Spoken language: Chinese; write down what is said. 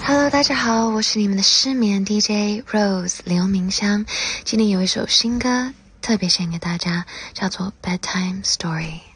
Hello， 大家好，我是你们的失眠 DJ Rose 刘明香。今天有一首新歌特别献给大家，叫做 Bedtime Story。